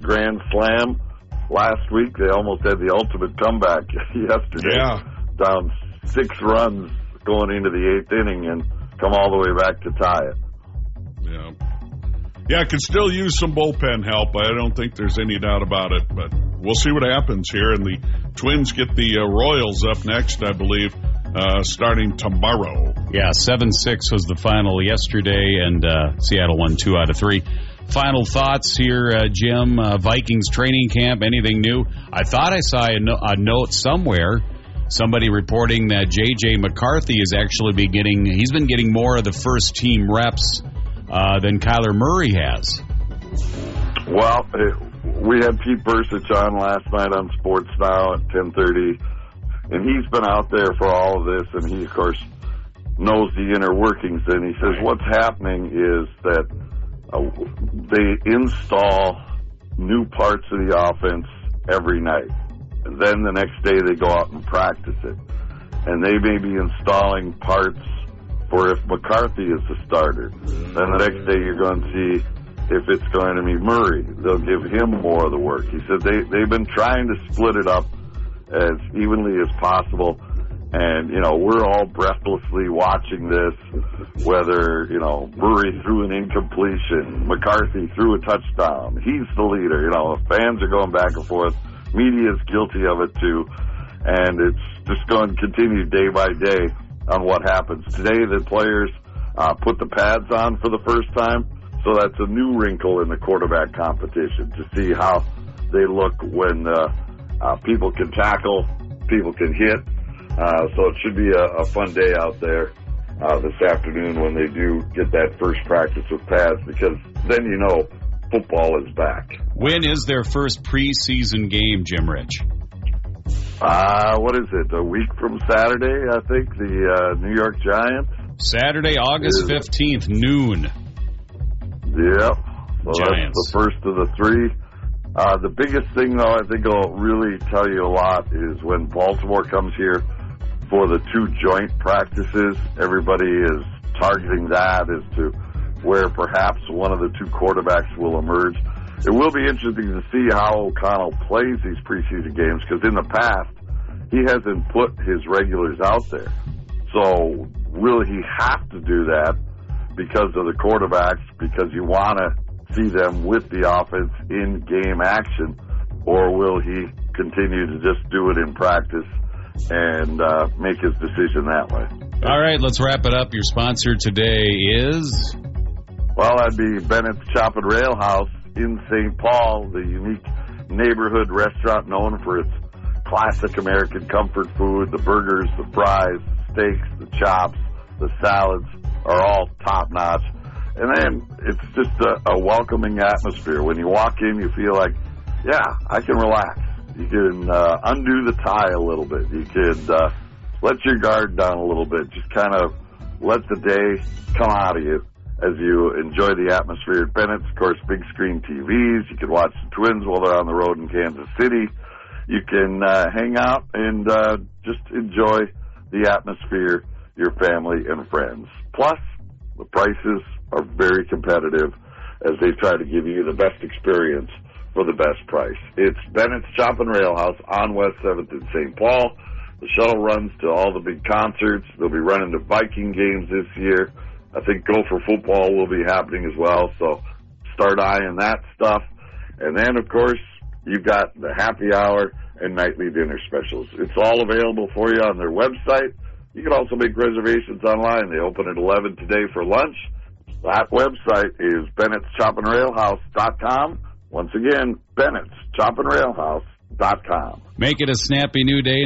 grand slam last week. They almost had the ultimate comeback yesterday. Yeah. Down 6 runs going into the 8th inning and come all the way back to tie it. Yeah. Yeah, could still use some bullpen help. I don't think there's any doubt about it, but we'll see what happens here. And the Twins get the Royals up next, I believe, starting tomorrow. Yeah, 7-6 was the final yesterday, and Seattle won 2 out of 3. Final thoughts here, Jim. Vikings training camp, anything new? I thought I saw a note somewhere, somebody reporting that J.J. McCarthy is actually he's been getting more of the first team reps than Kyler Murray has. Well, we had Pete Bursich on last night on Sports Now at 10:30, and he's been out there for all of this, and he, of course, knows the inner workings. And he says what's happening is that they install new parts of the offense every night. And then the next day they go out and practice it. And they may be installing parts for if McCarthy is the starter. Then the next day you're going to see if it's going to be Murray. They'll give him more of the work. He said they've been trying to split it up as evenly as possible. And, we're all breathlessly watching this, whether, Murray threw an incompletion, McCarthy threw a touchdown. He's the leader. Fans are going back and forth. Media is guilty of it, too. And it's just going to continue day by day on what happens. Today, the players put the pads on for the first time, so that's a new wrinkle in the quarterback competition to see how they look when people can tackle, people can hit. So it should be a fun day out there this afternoon when they do get that first practice with pads, because then football is back. When is their first preseason game, Jim Rich? What is it, a week from Saturday, I think, the New York Giants? Saturday, August 15th, noon. Yep. So Giants. That's the first of the 3. The biggest thing, though, I think will really tell you a lot is when Baltimore comes here for the 2 joint practices. Everybody is targeting that as to where perhaps one of the 2 quarterbacks will emerge. It will be interesting to see how O'Connell plays these preseason games, because in the past, he hasn't put his regulars out there. So will he have to do that because of the quarterbacks, because you want to see them with the offense in game action, or will he continue to just do it in practice and make his decision that way? All right, let's wrap it up. Your sponsor today is? Well, that'd be Bennett's Chop and Rail House in St. Paul, the unique neighborhood restaurant known for its classic American comfort food. The burgers, the fries, the steaks, the chops, the salads are all top-notch. And then it's just a welcoming atmosphere. When you walk in, you feel like, yeah, I can relax. You can undo the tie a little bit. You could let your guard down a little bit. Just kind of let the day come out of you as you enjoy the atmosphere at Bennett's. Of course, big screen TVs. You can watch the Twins while they're on the road in Kansas City. You can hang out and just enjoy the atmosphere, your family and friends. Plus, the prices are very competitive as they try to give you the best experience for the best price. It's Bennett's Chop and Rail House on West 7th in St. Paul. The shuttle runs to all the big concerts. They'll be running the Viking games this year. I think Gopher football will be happening as well, so start eyeing that stuff. And then, of course, you've got the happy hour and nightly dinner specials. It's all available for you on their website. You can also make reservations online. They open at 11 today for lunch. That website is Bennett'sChopandRailHouse.com. Once again, Bennett'sChopandRailHouse.com. Make it a snappy new day.